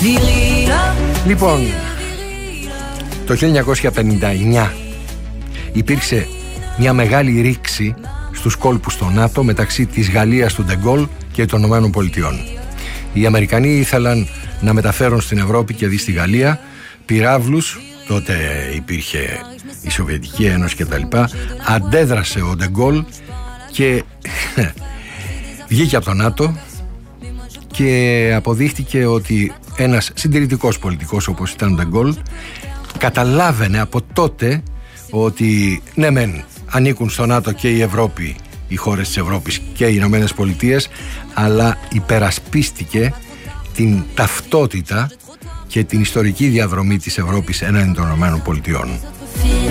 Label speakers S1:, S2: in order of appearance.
S1: Λοιπόν, το 1959 υπήρξε μια μεγάλη ρήξη στους κόλπους στο ΝΑΤΟ μεταξύ της Γαλλίας του Ντεγκόλ και των Ηνωμένων Πολιτειών. Οι Αμερικανοί ήθελαν να μεταφέρουν στην Ευρώπη και δει στη Γαλλία πυράβλους, τότε υπήρχε η Σοβιετική Ένωση κτλ. Αντέδρασε ο Ντεγκόλ και βγήκε από το ΝΑΤΟ και αποδείχτηκε ότι ένας συντηρητικός πολιτικός όπως ήταν ο Ντεγκόλ καταλάβαινε από τότε ότι ναι μεν ανήκουν στο ΝΑΤΟ και η Ευρώπη, οι χώρες της Ευρώπης και οι Ηνωμένες Πολιτείες, αλλά υπερασπίστηκε την ταυτότητα και την ιστορική διαδρομή της Ευρώπης έναντι των Ηνωμένων Πολιτειών.